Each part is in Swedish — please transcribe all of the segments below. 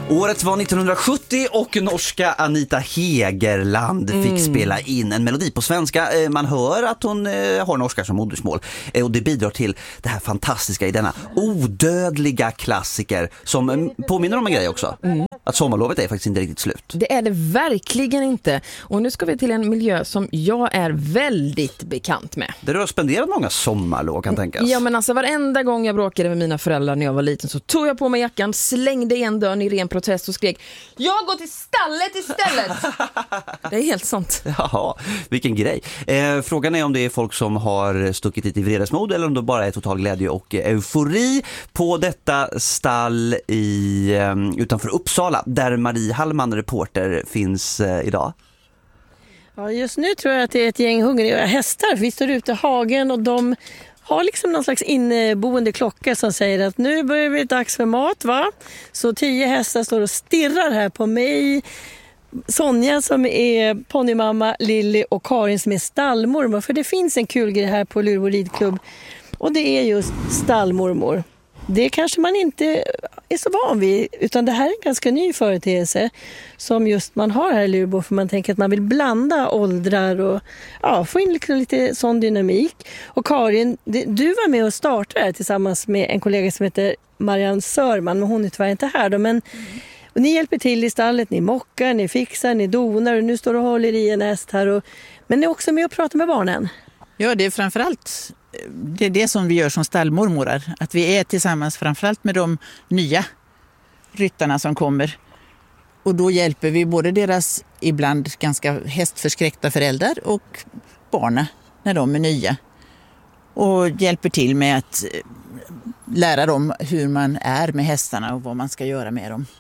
Året var 1970 och norska Anita Hegerland fick spela in en melodi på svenska. Man hör att hon har norska som modersmål. Och det bidrar till det här fantastiska i denna odödliga klassiker som påminner om en grej också. Att sommarlovet är faktiskt inte riktigt slut. Det är det verkligen inte. Och nu ska vi till en miljö som jag är väldigt bekant med. Där du har spenderat många sommarlov kan tänkas. Ja, men alltså varenda gång jag bråkade med mina föräldrar när jag var liten så tog jag på mig jackan, slängde igen dörren i ren protest och skrek: jag går till stallet istället. Det är helt sant. Jaha, vilken grej. Frågan är om det är folk som har stuckit dit i vredesmod eller om det bara är total glädje och eufori på detta stall utanför Uppsala där Marie Hallman, reporter, finns idag. Ja, just nu tror jag att det är ett gäng hungriga hästar. Vi står ute i hagen och de har liksom någon slags inneboende klocka som säger att nu börjar det bli dags för mat, va? Så 10 hästar står och stirrar här på mig, Sonja som är ponnymamma, Lilly och Karin som är stallmormor. För det finns en kul grej här på Lurbo ridklubb och det är just stallmormor. Det kanske man inte är så van vid, utan det här är en ganska ny företeelse som just man har här i Lurbo, för man tänker att man vill blanda åldrar och få in lite sån dynamik. Och Karin, du var med och startade här tillsammans med en kollega som heter Marianne Sörman, men hon är tyvärr inte här då, men och ni hjälper till i stallet, ni mockar, ni fixar, ni donar och nu står och håller i en häst här. Men ni är också med och pratar med barnen. Ja, det är framförallt det som vi gör som stallmormorar. Att vi är tillsammans framförallt med de nya ryttarna som kommer. Och då hjälper vi både deras ibland ganska hästförskräckta föräldrar och barnen när de är nya. Och hjälper till med att lära dem hur man är med hästarna och vad man ska göra med dem.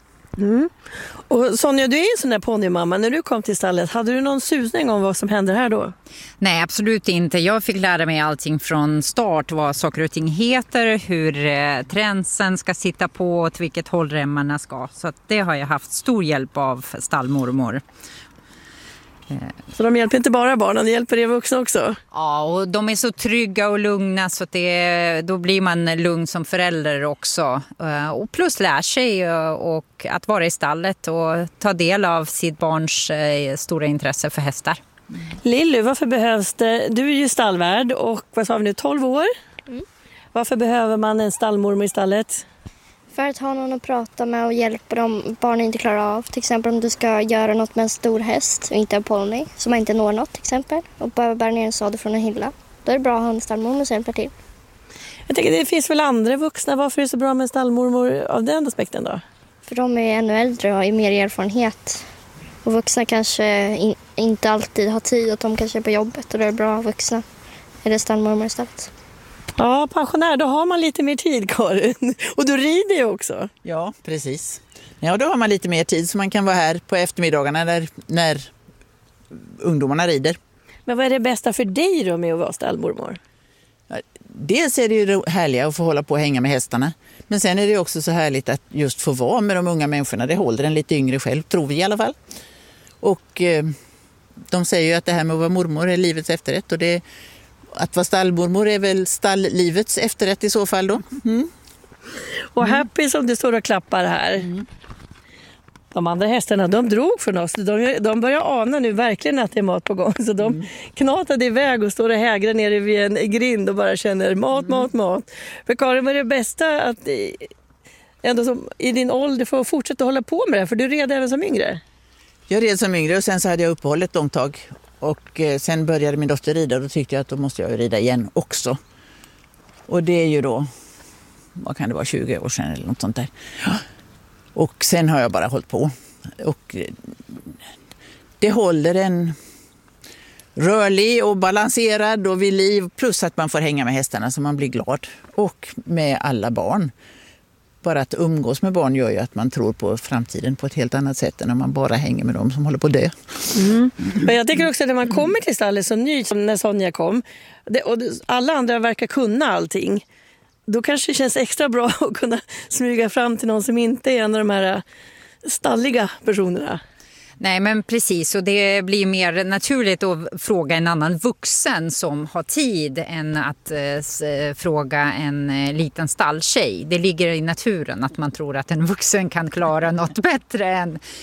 Och Sonja, du är en sån där ponnymamma. När du kom till stallet, hade du någon susning om vad som händer här då? Nej, absolut inte. Jag fick lära mig allting från start. Vad saker och ting heter, hur tränsen ska sitta på, åt vilket håll remmarna ska. Så att det har jag haft stor hjälp av stallmormor. Så de hjälper inte bara barnen, de hjälper er vuxna också? Ja, och de är så trygga och lugna så att då blir man lugn som förälder också. Och plus lär sig och att vara i stallet och ta del av sitt barns stora intresse för hästar. Lilly, varför behövs det? Du är ju stallvärd och vad sa vi nu, 12 år? Varför behöver man en stallmormor i stallet? För att ha någon att prata med och hjälpa dem barnen inte klarar av. Till exempel om du ska göra något med en stor häst och inte en ponny, så man inte når något till exempel. Och behöver bära ner en sadel från en hylla. Då är det bra att ha en stallmormor som hjälper till. Jag tänker det finns väl andra vuxna. Varför är det så bra med en stallmormor av den aspekten då? För de är ännu äldre och har mer erfarenhet. Och vuxna kanske inte alltid har tid, att de kanske är på jobbet. Och då är det bra att vuxna eller stallmormor istället. Ja, pensionär, då har man lite mer tid, Karin. Och du rider ju också. Ja, precis. Ja, då har man lite mer tid så man kan vara här på eftermiddagarna när ungdomarna rider. Men vad är det bästa för dig då med att vara stallmormor? Ja, dels är det ju härliga att få hålla på och hänga med hästarna. Men sen är det också så härligt att just få vara med de unga människorna. Det håller en lite yngre själv, tror vi i alla fall. Och de säger ju att det här med att vara mormor är livets efterrätt och att vara stallmormor är väl stalllivets efterrätt i så fall då. Och Happy som du står och klappar här. De andra hästarna, de drog från oss. De börjar ana nu verkligen att det är mat på gång. Så de knatade iväg och står och hägrar nere vid en grind och bara känner mat. För Karin, var det bästa att ändå som i din ålder få fortsätta hålla på med det? För du red även som yngre. Jag red som yngre och sen så hade jag uppehåll ett långt tag. Och sen började min dotter rida och då tyckte jag att då måste jag rida igen också. Och det är ju då, vad kan det vara, 20 år sedan eller något sånt där. Och sen har jag bara hållit på. Och det håller en rörlig och balanserad och vid liv. Plus att man får hänga med hästarna så man blir glad. Och med alla barn. Bara att umgås med barn gör ju att man tror på framtiden på ett helt annat sätt än om man bara hänger med dem som håller på det. Men jag tycker också att när man kommer till stallet så ny som när Sonja kom och alla andra verkar kunna allting, då kanske det känns extra bra att kunna smyga fram till någon som inte är en av de här stalliga personerna. Nej, men precis, och det blir mer naturligt att fråga en annan vuxen som har tid än att fråga en liten stalltjej. Det ligger i naturen att man tror att en vuxen kan klara något bättre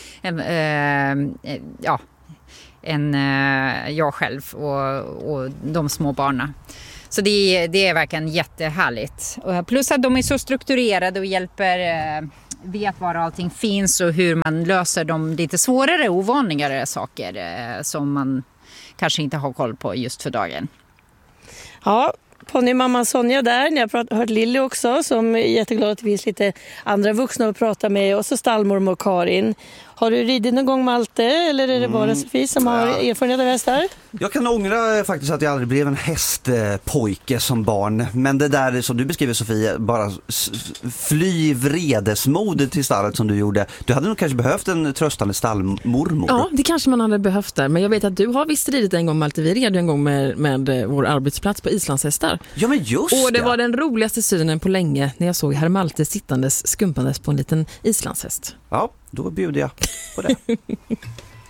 än jag själv och de små barnen. Så det är verkligen jättehärligt. Plus att de är så strukturerade och hjälper, vet var allting finns och hur man löser de lite svårare, ovanligare saker som man kanske inte har koll på just för dagen. Ja, ponnymamman Sonja där. Ni har hört Lilly också som är jätteglad att det finns lite andra vuxna att prata med. Och så stallmormor Karin. Har du ridit någon gång Malte eller är det bara Sofie som har erfarenhet av hästar? Jag kan ångra faktiskt att jag aldrig blev en hästpojke som barn. Men det där som du beskriver Sofie, bara fly vredesmodet till stallet som du gjorde. Du hade nog kanske behövt en tröstande stallmormor. Ja, det kanske man hade behövt där. Men jag vet att du har visst ridit en gång Malte. Vi red en gång med vår arbetsplats på islandshästar. Ja men just det. Och det var den roligaste synen på länge när jag såg herr Malte skumpandes på en liten islandshäst. Ja, då bjuder jag på det.